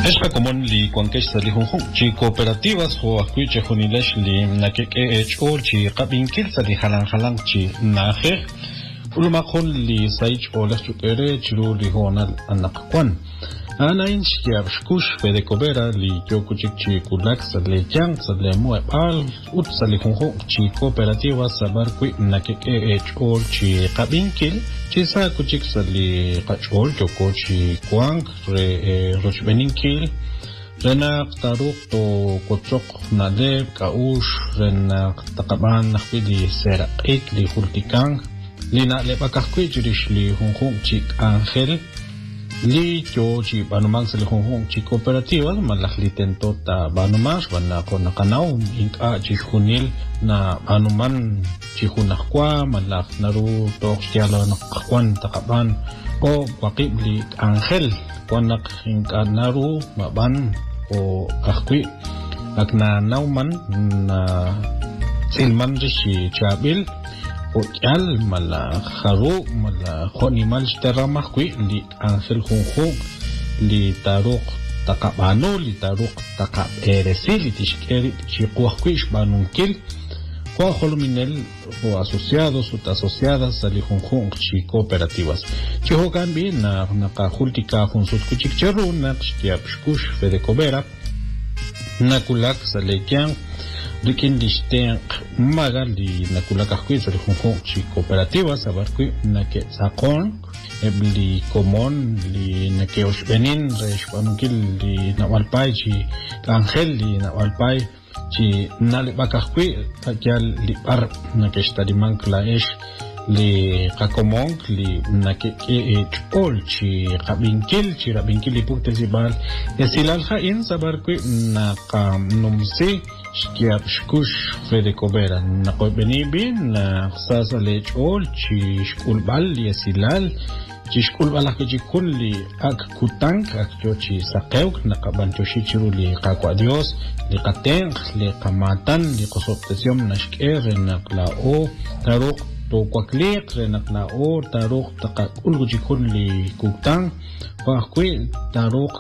Esta común li cuanquesh sali junjun chi cooperativas o acuiche junilesh li nakeke echol chi qabinkil sali halang chi naje ulmakon li saich olas chukere chiru li honal anakwan ana inch ya shkush fede kobera li yokuchik chi kulak sali yang sali muepal ut sali junjun chi cooperativas sabarkui nakeke echol chi qabinkil Chisa kuchik sali kachol yoko chi kwang re rochbeninkil renak taruk to kochok nadeb kaush renak takaban nakwili serak ik li hultikang lina lepakakwi jirish li hunghung chik angel li yo chi banumang sali hunghung chi kooperativas malak li tento ta banumas wana ko nakanaw inka chi hunil na banuman chi hunakwa malak naru tok tialo nakakwan takaban o wakib li angel kwanak inka naru maban o kakwi akna nauman na silman rishi chabil o yal mala haru mala khonimal steramah kwi li angel hunghung li taruk takabano li taruk takab eresi li tishkeri chikuah kwi shbanunkil kwa holominel o asociados o asociadas sali junjun chi cooperativas chihokan bi na nakahultika junsut kuchikcheru na shtiapshkush fede kobera nakulak salekian rikin dishten magali nakulak akwi sali junjun chi cooperativas abarkui nake sakon ebli komon li nake oshbenin reshbanunkil li nawalpai chi angel li nawalpai chi nali bakakwi takyal li par nakeshtariman klaesh li kakomong li nakeke ol chi rabinkil li puktesibal esilal hain sabarkwi nakamnumsi shkiap shkush fede kobera nakoy benibi na sasa lech ol chi shkulbal li esilal Chishkul balak kulli ak kutang ak yochi sakeuk nakabanchoshi chiru li kakwa Dios li kateng li kamatan li kosoptesiom nashker naklao taruk to kwaklik naklao taruk taka ulguchikun li kutang wakwi taruk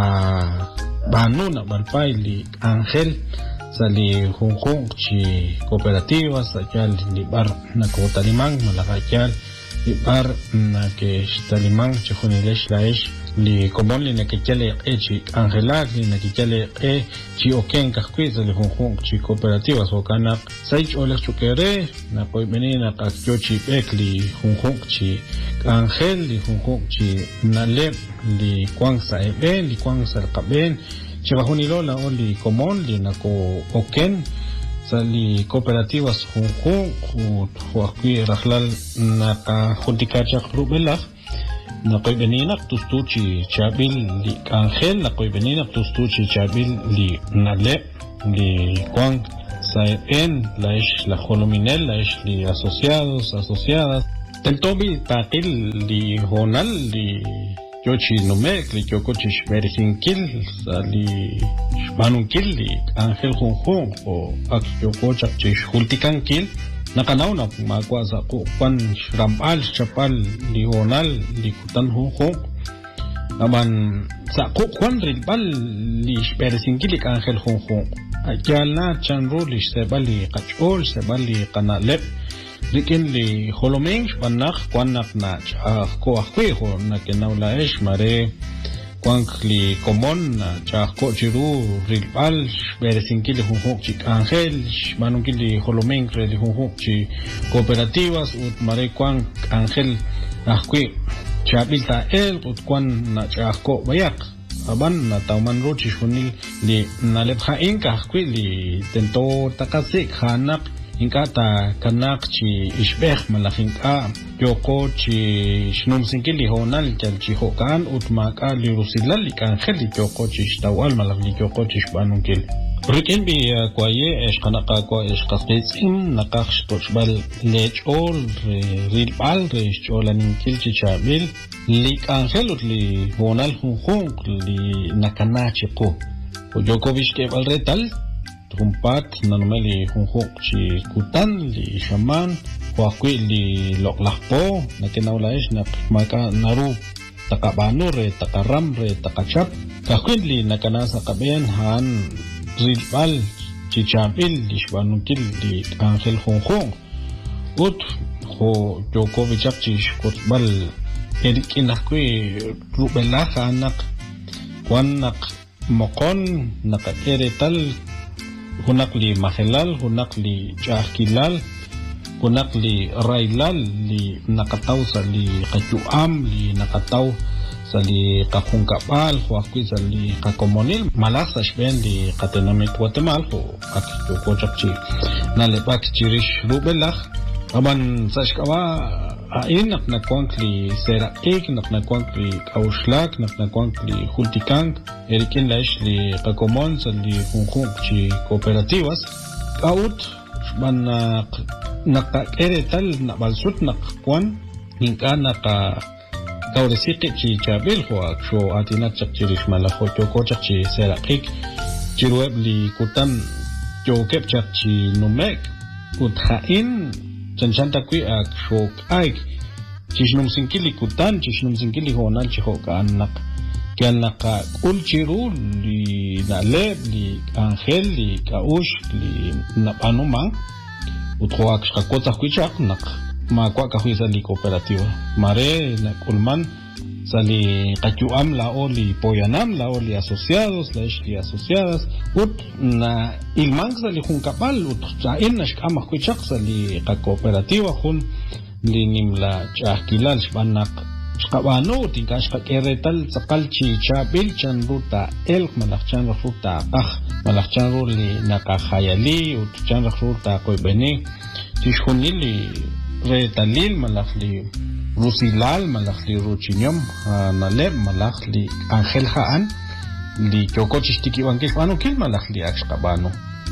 taka banu na balpay li angel sali junjun chi cooperativa sakyal li bar nakotalimang malakakyal Ibar na que talimang chihunilesh laesh li komon li nakikele chi angelar li nakikele chi oken kakwiz li junjun chi cooperativas o kanak saich oles chukere na koy menina kakyo chi pek li junjun chi angel li junjun chi nalep li kwang sa eben li kwang sa kaben chibahunilo la oli komon li nako oken sali cooperativas junjun huakwi rahlal naka juntikachak rubelak nakoy beninak tustuchi chabil li angel nakoy beninak tustuchi chabil li nale li kwang saen laish la holominel laish li asociadas tentobi takil li honal li yochi numek li yokochi shberihinkil sali shbanunkil li angel junjun o ak yokochak chish hultikankil nakanaw na magwa sa kwan rambal chapal li honal li kutan junjun naman sa kwan rilbal li shberihinkil li angel junjun akyal na chanro li sebali kachol sebali kanalep Rikin li holomeng panak kwanak na ko akweho na kenaulaesh mare kwank li komon na ko chiru rilbal beresinki li junjun chi angel manunki li holomeng li junjun chi cooperativas ut mare kwank angel akwe chabilta el ut kwan na ko bayak aban na tauman rochi shunil li nalepha inka akwe li tento takase khanak Inkata kanak chi ishbeh malakinka yoko chi shnumsinki li honal kal chi hokan utmaka li rusilal li kanjel li yoko chi shtawal malakli yoko chi shbanunkil Rikin bi kwaye eshkanaka kwa eshkasqitsim nakaksh tochbal lechol rilbal recholaninkel chi chabil li kanjel ut li honal junjun li nakanachi ko yoko bishke balretal Trumpat nanumeli junjun chi kutan li shaman huakwi li loklakpo na kinaulaish na maka naru takabano re takaram re takachap kakwinli nakanasa kaben han rilbal chichabil lishbanunkil li Ángel Jonjong ut ho Jokovic chish kutbal erikinakwi rubelaja anak kuanak mokon nakaeretal hunak li mahelal hunak li chahkilal hunak li railal li nakataw sa li kajuam li nakataw sa li kakungkapal huakwi sa li kakomonil malasas ben li katenamit Guatemala ho at Jokochakchi nalepak chirish rubelaj aban sashkawa ain naknakwangli sera ek naknakwangli kauslak naknakwangli hultikang erikin laish li kakomon sa li Jonjong chi cooperativas out man nakaeretal na balsut nakwan hinka naka kauresiki chi chabil ho aksho atinat chakchirish malaho Jokochak chi sera ek chirueb li kutan jokep chak chi numek uthain chanchanta kui ak shok aik chishnum sinkili kutan chishnum sinkili honal chihoka anak kianaka ulchiru li naleb li Ángel li kaush li napanumang uthoak shakota kuichak nak makwa kahuisa li cooperativa mare nakulman sali kachuam la oli poyanam la oli asociados la ishli asociadas ut na ilmang sali junkapal ut chain nashkama kuichak sali ka cooperativa jun linim la chahkilal shbanak shkabano tinkash ka keretal sakal chi chabil chan ruta el malakchan ruta malakchan li nakahayali ut chan ruta koybeni tishunili retalil malakli Rusilal malakli ruchinyom naleb malakli Ángel Haan li Jokochistiki wankil pano kil malakli akshkabano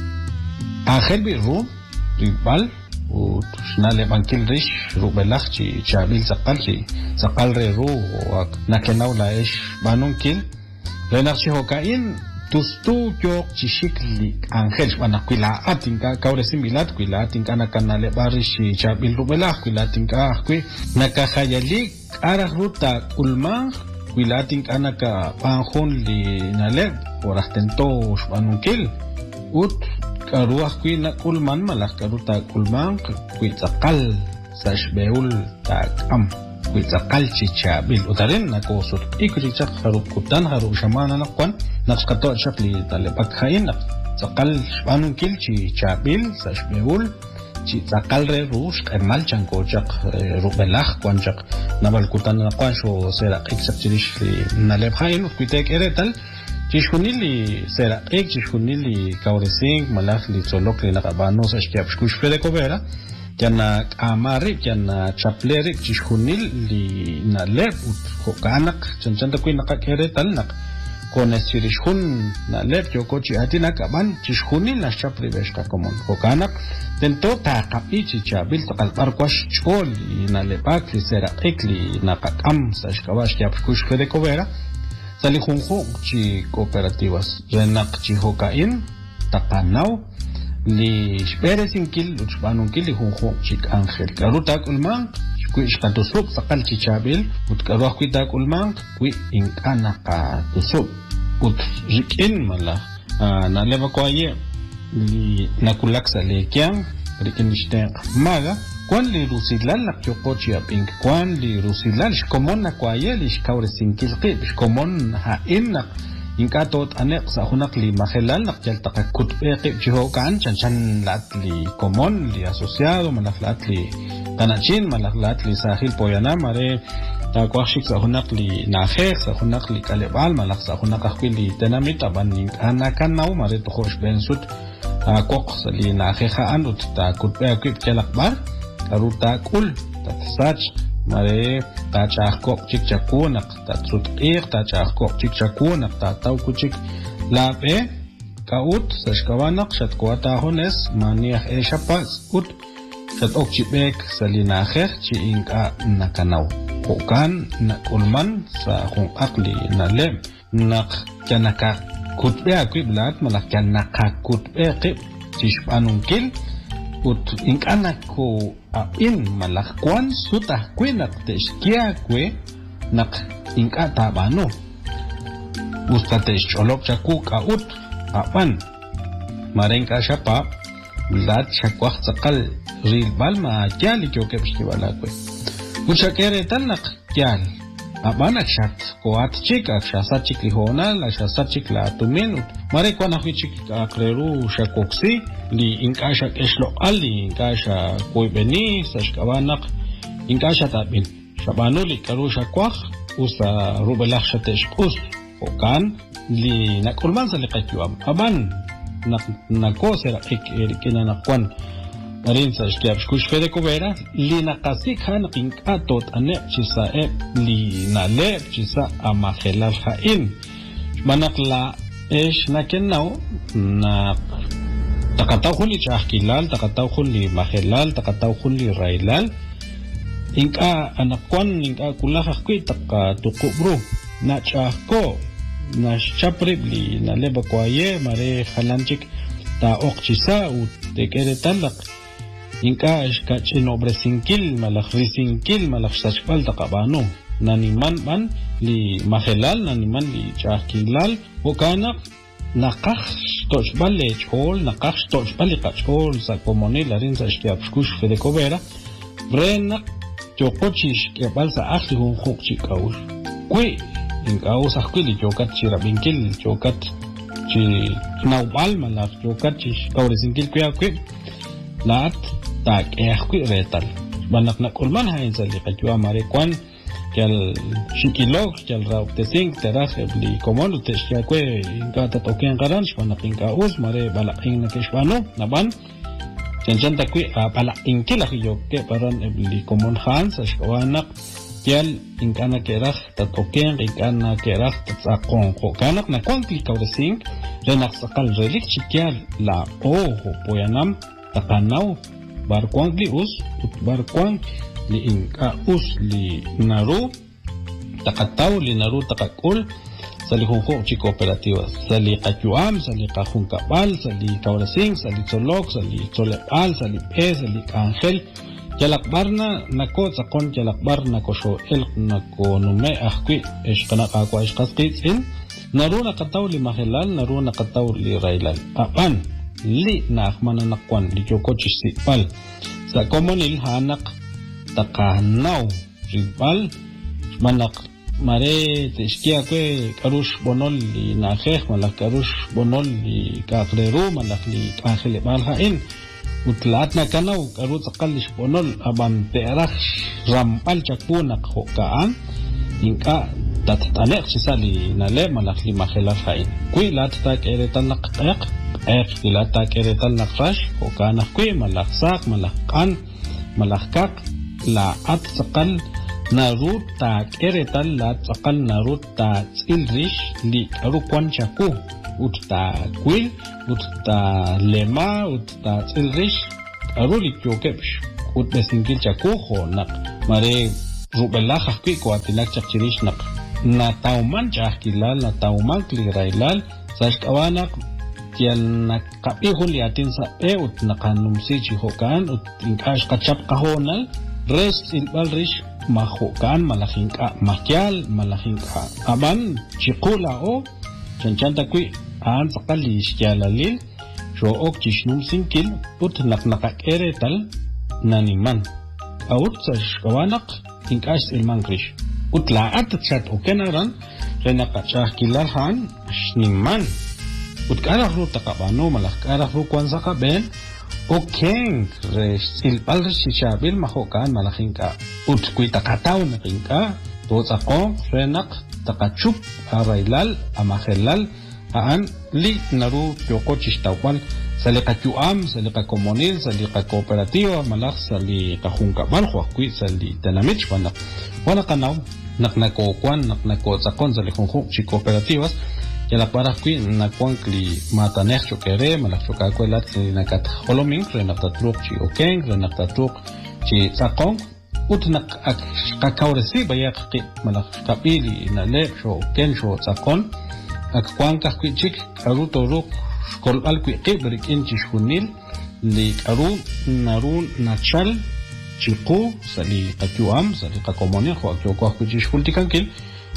Ángel bi ru ribal u naleb ankil rish rubelach chi chabil sakal re ru nakenaw la ish banon kil lenach chi hokain tustu yok chishikli Ángel banakwila atinka kauresimilat kwila atinka nakanale barishi chabil rubela kwila atinka kwi nakahayalik arah ruta kulmang kwila atinka naka panghon li naleb orastento shbanunkil ut karuah kwi na kulman malak karuta kulmang kwi sakal sashbeul takam kwi sakal chichabil utarin nakosut ikrichak haruk kutan haruk shamana nakwan nakskato shakli talebak khain sakal shbanun kil chi chabil sashbeul chi sakal re rush kemal chanko chak rubelaj kwanchak nabal kutan nakwan sho sera iksak chirish naleb khain kuitek eretal chishunili sera ik chishunili kauresing malak li tsolok li nakabano sashkiap shkush fede kobera Yana amari yana chapleri chishunil li naleb ut hokanak chanchanta kui nakakeretal nak konestirishun naleb yokochi atinak aban chishunil na chapri beshka komon hokanak tento ta kapi chichabil takal barkwash chol li nalepak li sera ekli nakakam sashkawash kiapkush fede kobera sali Jonjong chi cooperativas renak chi hokain takanaw li shperesinkil utshbanunkil li Jonjong chik Ángel karutak ulmang kui ishkatusuk sakal chichabil ut karuak kui tak ulmang kui inkana ka tusuk ut rikin mala naleba kwaye li nakulak sa lekyang rikin ishten maga kwan li rusilal nakyokochi apink kwan li rusilal shkomon na kwaye li shkawresinkil qib shkomon hain nak inkatot anek sa hunak li mahelal nakjal takakut qib chihokan chanchan lat li komon li asociado malaklat li tanachin malaklat li sahil poyana mare takwashik sa hunak li nakhek sa hunak li kalebal malak sa hunak akhwi li tenamit aban anakan naw mare tukhosh bensut kok sa li nakhekhaan ut takut qib chalakbar karuta kul tatsach mare tachakok chikchakunak tatsut tachakok chikchakunak tataw kuchik lape kaut sashkawanak shatkwata hones maniah eshapas ut shat okchibek salinakher chi inka nakanaw kokan nakulman sa kung akli nalem nak kanaka kutbe akiblat malak kanaka kutbe qib tishpanunkil ut inkana ko in malakwan sutah kwe nak teshkia kwe nak inka tabano ustate cholok chaku kaut apan marenka shapa lat chakwak sakal ril balma kyali kyoke pshibala kwe kuchakere tanak kyal abanak shat koat chik aksha sachik lihona la sachik la tumen mare kwa nahichik akreru shakoksi li inkasha eslo ali inkasha koibeni sashkabanak inkasha tabin shabanu li karu shakwak usa rubelach shatesh us okan li nakulman sa liqatyuam aban nakosera ikina nakwan marin sa shkiab shkush fede kubera li nakasik han inkatot ane chisa li naleb chisa amahelal hain manakla esh nakenau na takataw khuli chahkilal takataw khuli mahelal takataw khuli railal inka anakwan inka kulahakwi taka tukubru na chahko na chapribli na leba kwaye mare halanchik ta okchisa u tekere talak inka ishka chinobre sinkil malak risinkil malak sachpal takabano naniman man li mahelal naniman li chahkilal ukana nakakh tochbale chol nakakh tochbale kachol sa komone larin sa shkiab shkush fede kobera brena chokochish ke balsa akhli hun khokchi kaul kwi inka usakili chokat chirabinkil chokat chi naubal malak chokat chi kaure sinkil kya kwi lat tak kwi retal banak nakulman hain sa liqatwa mare kwan kyal shikilog kyal rauptesing teras ebli komondo teshya kwe inka tatoken qaran shpanak inka us mare balaking nakishpano naban chanchanta kwi balaking kilahiyo ke paran ebli komon khans ashkawanak kyal inkana kerah tatoken inkana kerah tatsakon ko kanak na kwan klikawresing renak sakal relik chikyal la oho poyanam takanaw barkwang li us ut barkwang li inka us li naru takataw li naru takakul sali hunko chi cooperativas sali kachuam sali kajunkabal sali kawresing sali tsolok sali tsolepal sali pe sali angel jalakbarna nako tsakon jalakbar nako sho el nako nume ahkwi eshkana akwa eshkasqitsin naru nakataw li mahelal naru nakataw li railal apan li nakhmana nakwan li chokochi sipal sa komonil hanak takanaw ribal manak mare teshkia kwe karush bonol li nakhekh malak karush bonol li kakreru malak li kakhele balhain utlat na kanaw karut sakalish bonol abam terakh rampal chakunak hokaan inka tatatanek sisali nale malak li makhela hain kwi lat ta keretan nakqaq lat keretan nakrash hokanak kwi malak sak malak kan malak kak la at sakal narut ta keretan lat sakal narut ta ilrish li arukwan chaku utta kwil utta lema utta ilrish aruli kyokepsh ut besingil chaku nak mare rubellah kwi ko atinak chakchirish nak na tauman chahkilal na tauman klirailal sashkawanak tial nak kapi huliatin sa ut nakanumsi chihokan ut inkash kachap kahonal res ilbalrish mahokan malahinka makyal malahinka aban chikula o chanchanta kwi an sakalish kyalalil sho ok chishnum sinkil ut naknakakeretal naniman aut sashkawanak inkash ilmangrish ut laat chat okenaran renakachahkilal han shniman ut karahru takabano malak karahru kwanzaka ben okeng res ilbalrish chabil mahokan malahinka ut kwi takataw nakinka totsako renak takachup arailal amahelal aan li naru yokochish tawal salika chuam salika komunil salika kooperativa malak salika junkabal huakwi sali tanamich wana kanaw naknako kwan naknako tsakon sali junju chi cooperativas yala para kwi nakwan kli matanek chokere malak chokakwelat nakat holoming renaktatruk chi okeng renaktatruk chi tsakon utnak kakawresi bayak qi malak kapili na lep sho ken sho tsakon akwan kakwichik arutoruk kolbal kwi qibrik inchi shunil li aru narun nachal chiqu sali qachuam sali qakomoni khwa kyoko kwichish kultikankil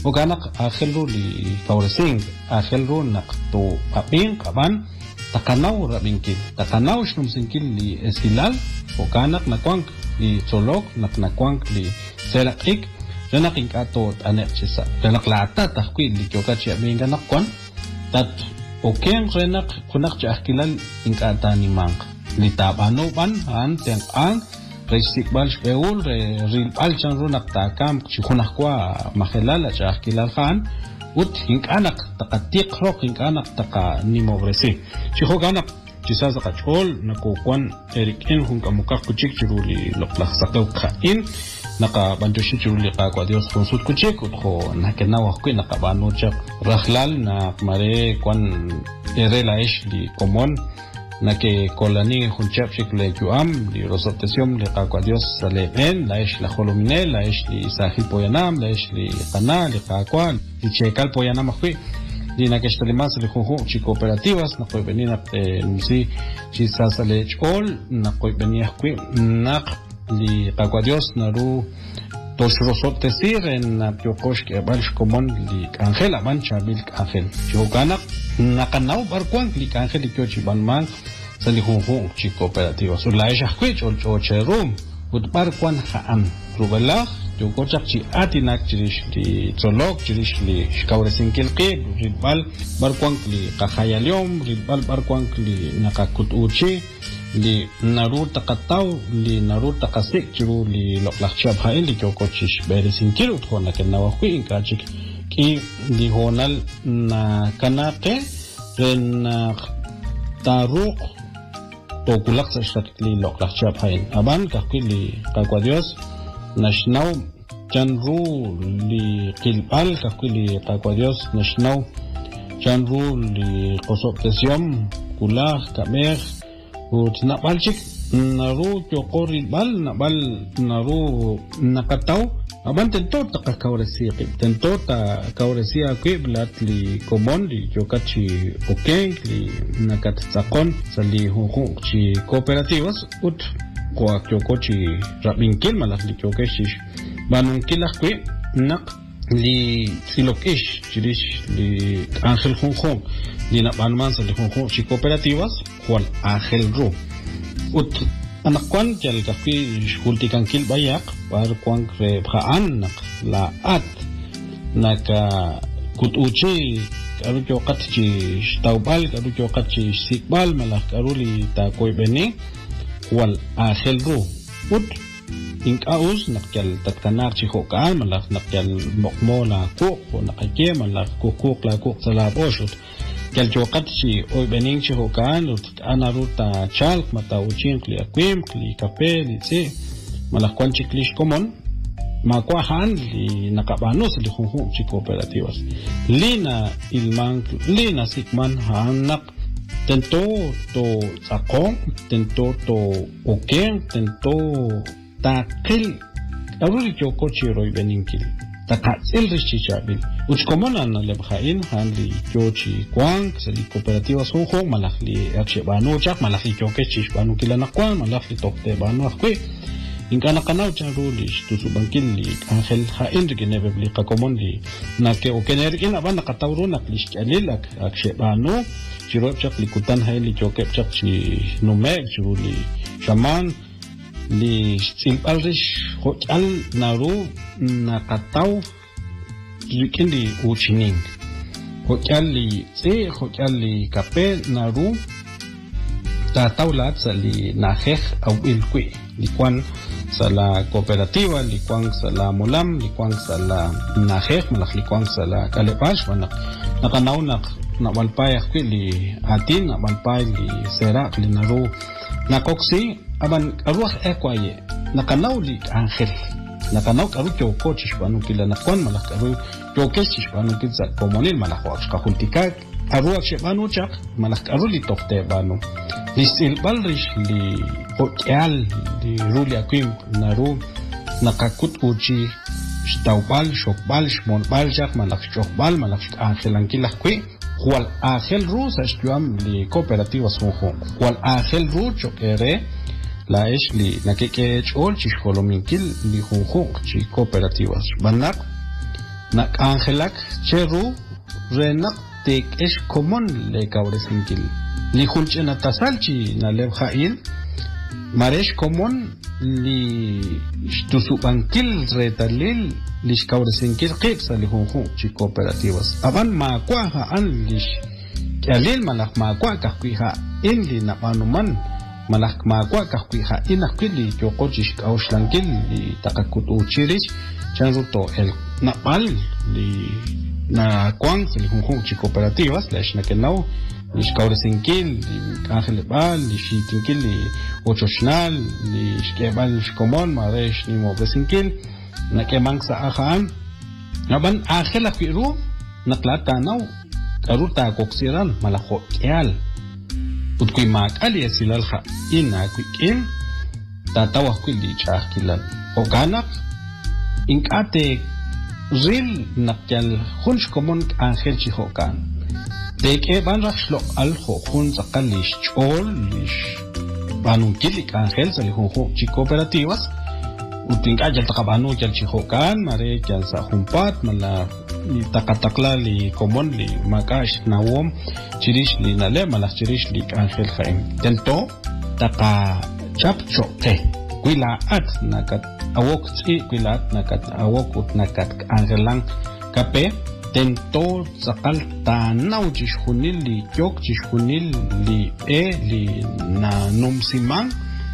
Oganak ajelru li kauresing ajelru nak to papin kaban takanaw rabinkil takanaw shnumsinkil li esilal oganak nakwang li cholok nakwang li selakik renak inkato anek chisa renak lata tahkwi li kyokachi abinga nakwan tat okeng renak kunak chakilal inkata ni mang li tabano ban han teng ang Resikbal speul rilbal chanru naktakam chikunakwa mahelala chakilal khan ut hinkanak takatik rok hinkanak taka nimobresi chihoganak chisaza kachol nakokwan erikin hunkamukak kuchik chiruli loklak sakaw kain naka banjoshi chiruli kakwa Dios konsut kuchik utho nakenawa kwi nakabano chak rahlal na mare kwan erelaish li komon na que colani junchap le juam li rosotesium le kakwa Dios salen la ish la holomine la ish li sahil poyanam la ish li kana li kakwa li chekal poyanam akwi li na que estalimas li junju chi cooperativas na koy venina si chi sasale chol na koy venia akwi na li kakwa Dios na ru Tosh rosotesir en Tiokosh que balsh común li Ángel aban chabil Ángel chogana nakanaw barkwang li Ángel li kyochi banman sa li hunhung chi cooperativa so la isha kwich ol chocherum ut barkwan haan rubala Tiokochak chi atinak chirish li Tzolok chirish li shkawresinkil qib rilbal barkwang li Qajayaliom rilbal barkwang li nakakutuchi li naru takataw li naru takasik chiru li loklakchab hain li kyokochish beresinkil uthona kenawakwi inkachik ki li honal na kanake ren taruk tokulak sa shtat li loklakchab hain aban kakwi li kakwa Dios nashnaw chanru li kilpal kakwi li kakwa Dios nashnaw chanru li qosoptesiom kulah kamer ut nabalchik naru chokori bal nabal naru nakataw aban tento takakauresi tento ta kauresi akwi blat li komon li yokachi okeng li nakatsakon sali hunhu chi cooperativas ut kwa chokochi rabinkil malak li chokeshi banunkil akwi nak li silokish chirish li Ángel junhu li nabanman sali junhu chi cooperativas Juan Ángel Ru ut anakwan jal kakwi shkultikankil bayak par kwang rebhaan nak la at naka kutuchi karu chokat chi shtawbal karu chokat chi sikbal malak karuli ta koy beni Juan Ángel Ru ut inkaus nakyal tatkanar chi hokaan malak nakyal mokmo na kuk o nakake malak kukuk la kuk sa laboshut Kel chokat chi oy bening chi hokan ut anaruta chalk mata uchin kli akwim kli kape li tse malakwan chi klish komon makwa han li nakabanos li hunhu chi cooperativas lina ilman lina sikman hanak tento to sakong tento to oken tento takil aruli choko chi roy bening kil takatsil rishichabil uchkomona na lebhain hanli chochi kwang sali cooperativas hunhong malakli akshebano chak malakli choke chishbano kilanakwan malakli tokte bano akwe inkana kanaw charulish tusubangkil li Ángel hain riginebebli kakomon li nake okenergin aban nakatawro naklish chalil akshebano chirop chak likutan hain li choke chak chi numek chiruli shaman li simpalrish hochal naru nakataw rikin li uchining hochal li tse hochal li kape naru tatawlat sa li najej aw ilkwi likwan sa la cooperativa likwan sa la mulam likwan sa la najej malak likwan sa la kalepash nakanaw nawalpay akwi li atin nawalpay li serak li naru nakoksi aban aruah ekwaye nakanaw li Ángel nakanaw karu choko chishpanu kila nakwan malak karu chokesh chishpanu kitsa komonil malak wakshka hultikak aruah shepanu chak malak karu li tokte banu li silbal rish li hokyal li ruli akwim naru nakakut uchi shtawbal shokbal shmonbal chak malak shokbal malak Ángel ankilak kwi Juan Ángel Ru sa estuam li cooperativas hunhong Juan Ángel Ru chokere la es li nakeke chol chishkolominkil li hunhong chi cooperativas banak nak angelak cheru renak tek es common le kauresinkil li hunchena tasalchi na lebhail maresh common li tusubankil retalil lish kauresinkil qipsa li hunhu chi cooperativas aban ma kwaha an lish kalil malak ma kwa kahquiha in li napanuman malak ma kwa kahquiha inakili yoqochish kauslankil li taqakut uchirich chanruto el napal li na kwang li hunhu chi cooperativas lash nakenau li kauresinkil li angelebal li shitinkil li ochoshnal li shkebal shkomon maresh ni mobresinkil nakemangsa ahaan naban angela firu naklata nau karuta koksiran malaho kyal utkui mak ali asilalha ina kuikin tatawa kwili chahkilan oganak inkate ril nakyal hunch komon angel chihokan teke ban rakhlo alho hun zakalish chol lish banun kilik angel salihunho chi cooperativas utinga jal takabano jal chihokan mare jal sa humpat mala li takatakla li komon li makash nawom chirish li nale malas chirish li angel khaim tento taka chapcho ke kuila at nakat awok tsi kuila at nakat awok ut nakat angelang kape tento zakal tanaw chishunil li yok chishunil li li na numsimang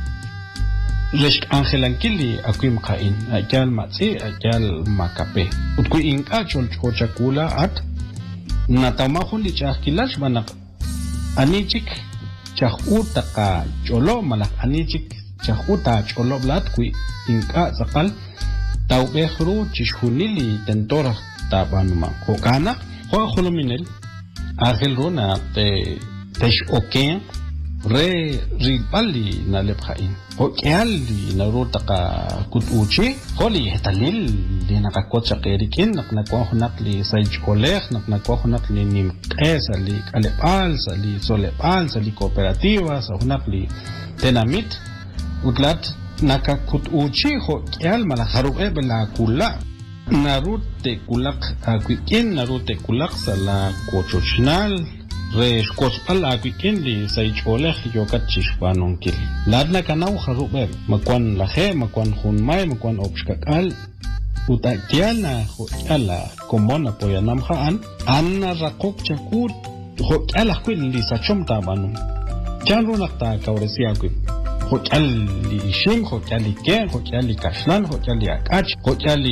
Lesh Angelankili akwim kain ajal matsi ajal makape utkui inka chakula at natamahun li chahkilash manak anichik chahuta ka cholo malak anichik chahuta cholo blat kui inka zakal taubehru chishunili tentora tabanuma kokana ho khuluminel agel rona tesh oken re ribali na lephain o kyali na ruta ka kutuchi holi hetalil li nakakotsa kerikin naknakwa hunak li sayj kolekh naknakwa hunak li nimqesa li kalepal sa li solepal sa li cooperativa sa hunak li tenamit utlat nakakutuchi ho kyal malakharu bela kula narute kulak akwikin narute kulak sa la kochochnal re kospal aquikin li saycholech yokat chishpanon kil ladna kanau kharube makwan lahe makwan hunmay makwan opshkakal utatiana hotala komona poyanam haan anna rakok chakut hotala kwil li sachom tabanu janru nakta kauresia kwil hotali shim hotali ken hotali kashlan hotali akach hotali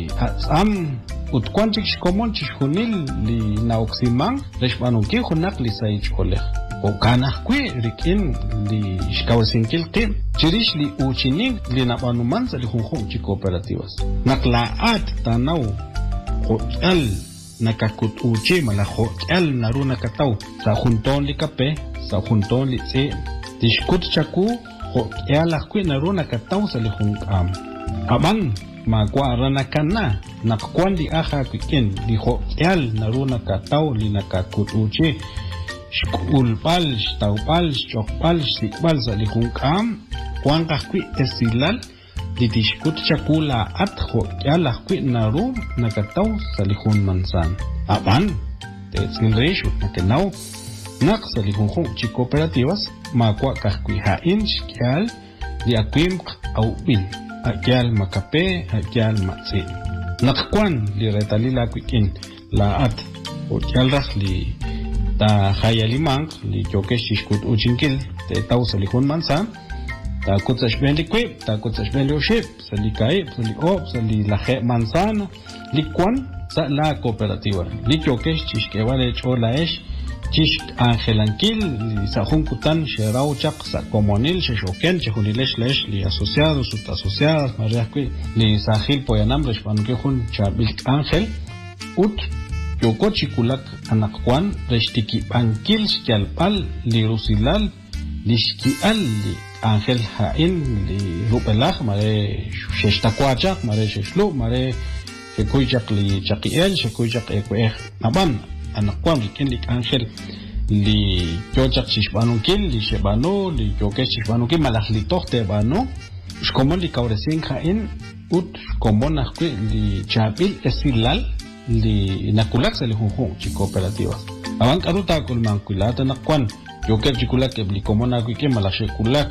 atsam utkwantik shkomon chishunil li naoximang reshbanu ki hunak li saych oleh o kana kwe rikin li shkawsinkil qim chirish li uchining li nabanuman sa li hunhung chi cooperativas naklaat tanaw hotel nakakut uchi mala hotel naruna kataw sa junton li kape sa junton li tse tishkut chaku hotel akwe naruna kataw sa li hungam abang magwa ranakana nakwan li aha kwikin li hotel naruna kataw li nakakutuchi shkulpal shtawpal chokpal sikpal sa li hungam kwan kakwi esilal li tishkut chakula at hotel akwi naru nakataw sa li hun mansan aban tetsin reshu nakenaw nak sa li hun chi cooperativas magwa kakwi hain shkyal li akwim au bil akyal makape akyal matsi nakwan li retalila kwikin la at akyal rakh li ta khayalimang li jokesh shishkut uchinkil te taw salihun mansa ta kutsash ben likwib ta kutsash ben lioship sali kai sali op sali lahe mansan likwan sa la cooperativa li jokesh chishkewale cholaesh chish angelankil sa junkutan sherau chak sa comunil sheshoken chehunilesh lesh li asociados sut asociadas mariakui li sahil poyanam reshpanke jun chabil angel ut yoko chikulak anakwan reshtiki bankil shkalpal li rusilal li shkial li angel hain li rupelach mare sheshtakwachak mare sheshlu mare shekuychak li chakiel shekuychak ekweh naban anakwan rikin lik angel li yochak chishbanukil li shebano li yokesh chishbanukil malahli tohte bano shkomon li kauresin khain ut shkomon akwe li chabil esilal li nakulak sa lihunhung chi cooperativas awan karuta kul mankulata nakwan yoker chikulak ebli komona kuike malakshe kulak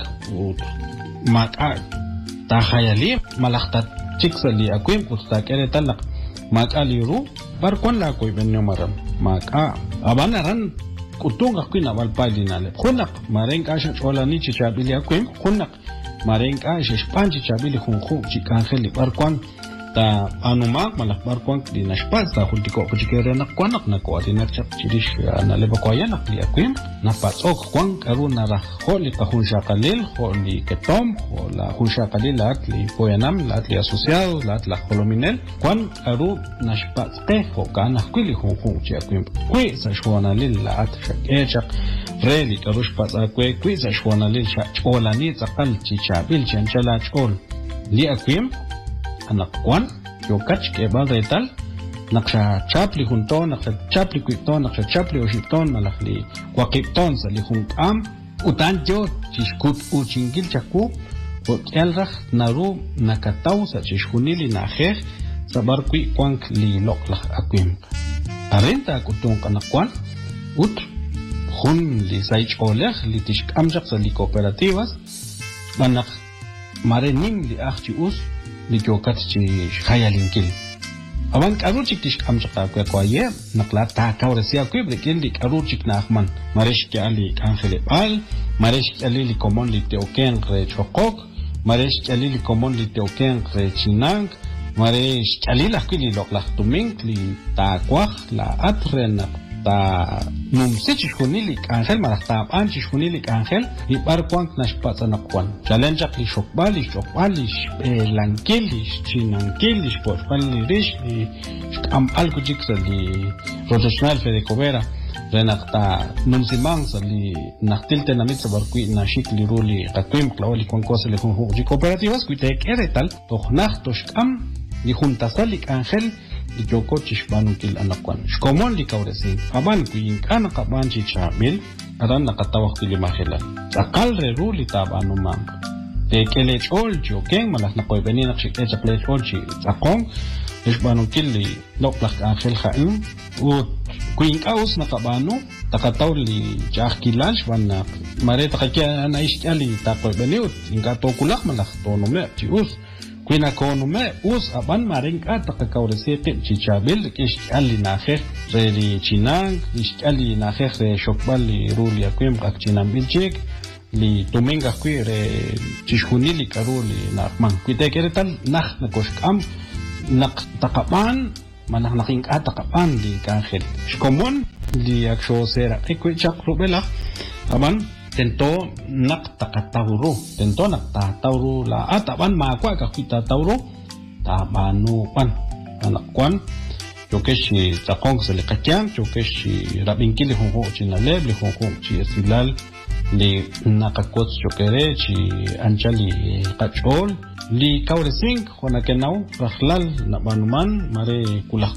maka tahayali malaktat chiksali akwim kusta kere talak maka liru barkwan la koy benyo maram maka abanaran kutung akwin awal palinale khunak mareng asha cholani chichabili akwim khunak mareng asha spanchi chabili khunkhung chikangeli barkwan ta anumak malak barkwan di nashpas ta hultiko kuchikere nakwanak na ko adinak chap chirish na leba koyanak li akwim na patsok kwang karu na ra holi ka hunsha kalil holi ketom hola hunsha kalil atli poyanam atli asociado atla holominel kwan karu nashpas te ho kana kwili hunhung chi akwim kwi sa shwana lil la at shakechak reli karush pas akwe kwi sa shwana lil cholani tsakal chi chabil chanchala chol li akwim anakwan yokach ke bal retal naksha chapli junton naksha chapli kuiton naksha chapli oshiton malakli kwakipton sali hunkam utan jo chishkut uchingil chaku elrah naru nakataw sa chishkunili najer sabar kui kwank li loklah akwim arenta kutong kanakwan ut hun li saich oleh li tishkamjak sa li cooperativas manak marenim li achchi us li jokat chi khayalinkil awan karuchik tish kamjaka kwaye nakla ta kawresi akwe brekin li karuchik nachman maresh ki ali kankhele bal maresh ki ali li komon li teoken re chokok maresh ki ali li komon li teoken re chinang maresh ki ali la kwili lokla tumink li ta kwah la atren ta numsich khunili kankhel marata anchi khunili kankhel li barkwank nashpatsa nakwan challenge li shokbali lankili chinankili porfali rish li am algo jiksa li rotational fedecovera renakta numsimang sa li naktilte namit sa barkwi nashik li ruli katwim klawali kwankose li hunhu ji cooperativas kuitek eretal tohnach toshkam li juntasalik angel li joko chishbanukil anakwan shkomon li kawresin aban kuyin kana kaban chichamil aran nakatawak li mahelan akal re ruli tabanu mang te kele chol joken malak na koy benin ak shike chakle chol chi akong chishbanukil li loplak angel khaim u kuyin kaus nakabanu takataw li chakilal shwan na mare takakya na iskali takoy beniut inga to kulak malak to nume chius Quina konume us aban maring takakawreseke chichabil kishkali naje reli chinang kishkali naje re shokbali ruli akwim kakchinam bilchik li tuminga kwi re chishunili karuli nakman kwitekeretal nak nakoshkam nak takapan manak naking atakapan li kanjel shkomon li aksho sera ikwichak rubela aban tento nak takatawro la ataban makwa ka kita tawro tabanu pan anakwan yokeshi takong sa lekatyan yokeshi rabinkili hongo chinale li hongo chi esilal li nakakot chokere chi anchali kachol li kawresing honakenaw rahlal na banuman mare kulak